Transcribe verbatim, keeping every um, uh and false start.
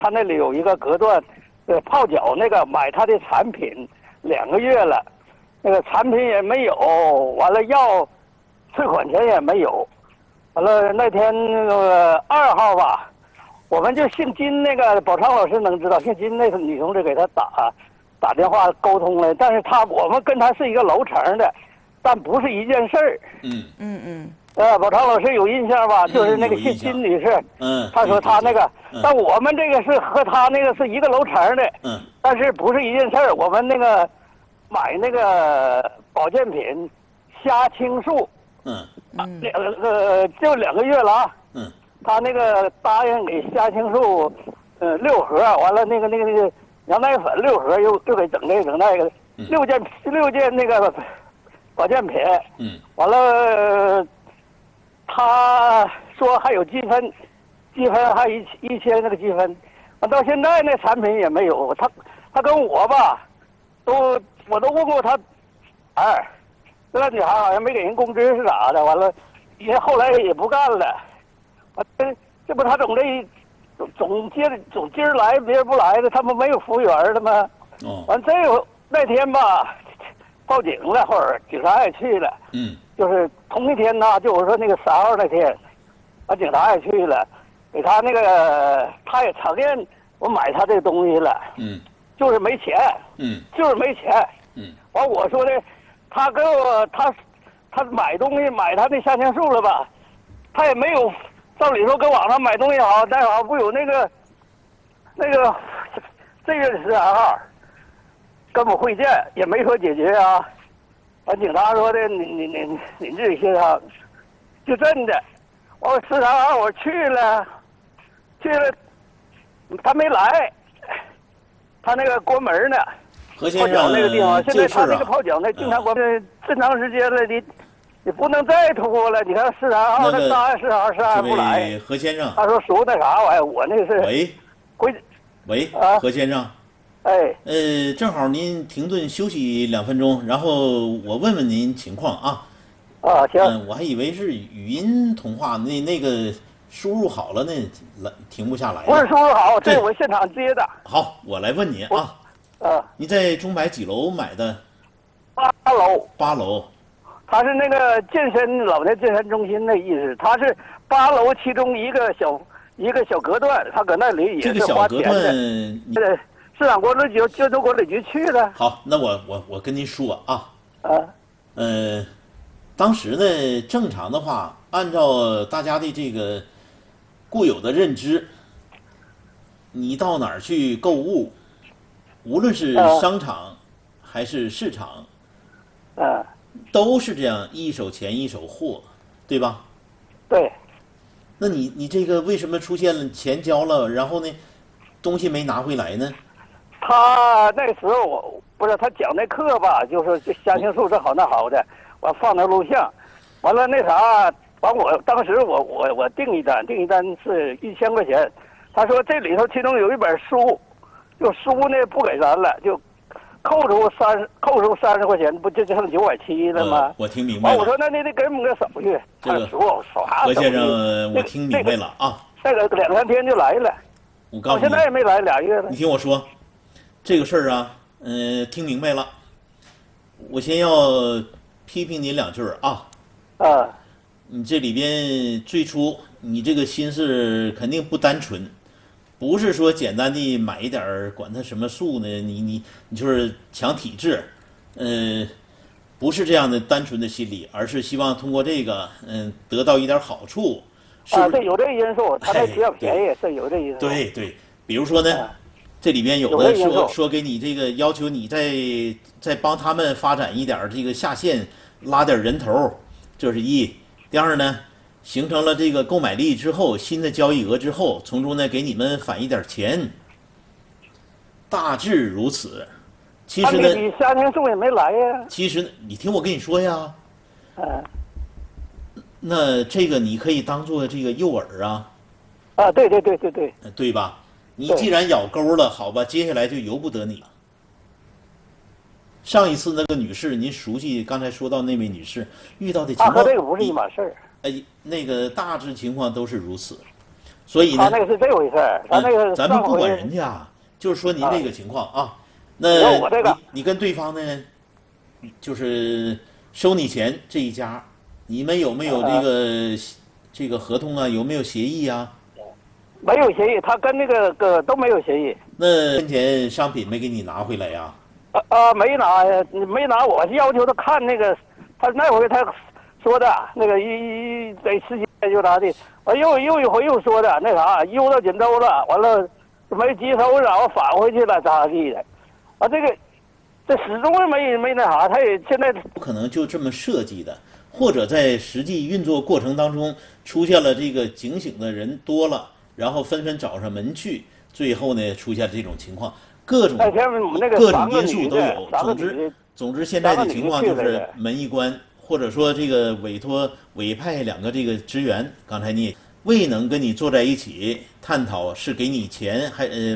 他那里有一个隔断，呃，泡脚那个买他的产品两个月了，那个产品也没有，完了要退款钱也没有，完了那天那个二号吧，我们就姓金那个宝昌老师能知道，姓金那个女同志给他打打电话沟通了，但是他我们跟他是一个楼层的，但不是一件事儿。 嗯嗯嗯。 呃，宝昌老师有印象吧？ 嗯、 就是那个姓金女士， 嗯， 她说她那个， 嗯、 但我们这个是和她那个是一个楼层的， 嗯， 但是不是一件事儿。我们那个买那个保健品虾青素， 嗯嗯，两呃就两个月了啊， 嗯， 他那个答应给虾青素，呃六盒，完了那个那个那个羊奶粉六盒又又给整这个整那个， 嗯、 六件六件那个保健品， 嗯， 完了。他说还有积分，积分还一一千那个积分，完到现在那产品也没有。他他跟我吧，都我都问过他，哎，那女孩好像没给人工资是咋的？完了，也后来也不干了。完这这不他总这总总接总今儿来别人不来的，他们没有服务员的吗？ 哦。 完这那天吧，报警了，或者警察也去了。 嗯。 就是同一天呢，就我说那个三号那天，啊，警察也去了，给他那个，他也承认我买他这个东西了， 嗯， 就是没钱， 嗯， 就是没钱， 嗯， 完我说的，他给我他他买东西买他那虾青素了吧，他也没有，照理说跟网上买东西好，但好不有那个那个这个十三号跟我会见，也没说解决啊。完，警察说的，你你你你自己协商，就真的。我十三号我去了，去了，他没来，他那个关门呢。 何先生， 泡脚那个地方，现在他那个啊、 泡脚那经常关门，这么长时间了，你你不能再拖了。你看十三号，他答应十三号，十三号不来。 何先生， 他说属那啥玩意儿，我那是。 喂。 回。 喂， 啊， 何先生。 哎， 呃，正好您停顿休息两分钟，然后我问问您情况啊。 啊，行。 嗯、呃，我还以为是语音通话，那那个输入好了，那停不下来。 不是输入好，这是我现场接的。 好，我来问您啊。 啊。 你在中百几楼买的？ 八楼。 八楼。 他是那个健身老年健身中心的意思，他是八楼其中一个小一个小隔断，他搁那里也是花钱的。 这个小隔断， 对。市场管理局、交通管理局去的。 好，那我我我跟您说啊， 啊， 呃，当时呢，正常的话，按照大家的这个固有的认知，你到哪儿去购物，无论是商场还是市场， 啊， 都是这样一手钱一手货，对吧？ 对。 那你你这个为什么出现了钱交了，然后呢，东西没拿回来呢？ 他那时候我不是他讲那课吧，就是这虾青素这好那好的，我放那录像，完了那啥，完我当时我我我订一单，订一单是一千块钱，他说这里头其中有一本书，就书呢不给咱了，就扣除三十扣除三十块钱，不就剩九百七了吗、 呃？我听明白了。 我说那你得给我们个手续， 这个啥何先生，我听明白了啊。 那个两三天就来了， 我告诉你， 现在也没来俩月了。 你听我说。这个事儿啊，嗯、呃，听明白了。我先要批评你两句啊。 啊。 你这里边最初你这个心思肯定不单纯，不是说简单的买一点儿管它什么素呢？你你你就是强体质，嗯、呃，不是这样的单纯的心理，而是希望通过这个嗯、呃、得到一点好处。是啊，对，有这个因素，他那比较便宜，是有这因素。 对对，比如说呢。啊，这里边有的说说给你这个要求你再再帮他们发展一点这个下线，拉点人头，这是一。第二呢，形成了这个购买力之后，新的交易额之后，从中呢给你们返一点钱，大致如此。其实呢， 你虾青素也没来呀。 其实你听我跟你说呀， 嗯， 那这个你可以当做这个诱饵啊。 啊，对对对对对， 对吧？你既然咬钩了，好吧，接下来就由不得你了。上一次那个女士，您熟悉刚才说到那位女士遇到的情况， 啊，和这个不是一码事儿。 哎，那个大致情况都是如此， 所以呢， 他那个是这回事儿，他那个、 嗯、咱们不管人家啊，就是说您这个情况啊，那我这个你你跟对方呢，就是收你钱这一家，你们有没有这个、啊、这个合同啊？有没有协议啊？ 没有协议，他跟那个个都没有协议。 那先前商品没给你拿回来呀？ 啊啊，没拿，没拿，我是要求他看那个，他那回他说的那个一一得十几天就拿的，完又又一回又说的那啥邮到锦州了，完了没接收，然后返回去了咋地的，啊这个这始终没没那啥，他也现在不可能就这么设计的，或者在实际运作过程当中出现了这个警醒的人多了，然后纷纷找上门去，最后呢出现这种情况。各种各种因素都有，总之总之现在的情况就是门一关，或者说这个委托委派两个这个职员，刚才你未能跟你坐在一起探讨是给你钱还呃